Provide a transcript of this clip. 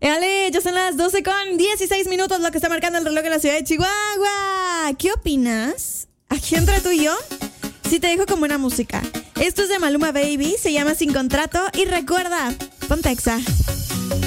Ale, ya son las 12:16, lo que está marcando el reloj en la ciudad de Chihuahua. ¿Qué opinas? Aquí entre tú y yo, si te dejo como una música. Esto es de Maluma Baby, se llama Sin Contrato y recuerda, ponte Exa.